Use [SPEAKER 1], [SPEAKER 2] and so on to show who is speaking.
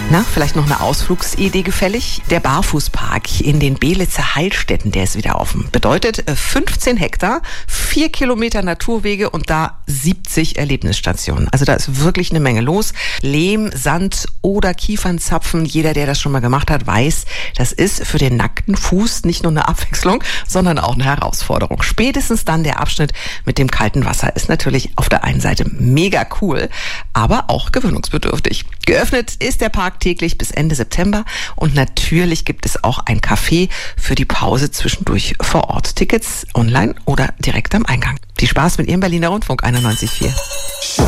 [SPEAKER 1] Na, vielleicht noch eine Ausflugsidee gefällig? Der Barfußpark in den Belitzer Heilstätten, der ist wieder offen. Bedeutet 15 Hektar, 4 Kilometer Naturwege und da 70 Erlebnisstationen. Also da ist wirklich eine Menge los. Lehm, Sand oder Kiefernzapfen. Jeder, der das schon mal gemacht hat, weiß, das ist für den nackten Fuß nicht nur eine Abwechslung, sondern auch eine Herausforderung. Spätestens dann der Abschnitt mit dem kalten Wasser ist natürlich auf der einen Seite mega cool, aber auch gewöhnungsbedürftig. Geöffnet ist der Park täglich bis Ende September und natürlich gibt es auch ein Café für die Pause zwischendurch vor Ort. Tickets online oder direkt am Eingang. Viel Spaß mit Ihrem Berliner Rundfunk 91.4.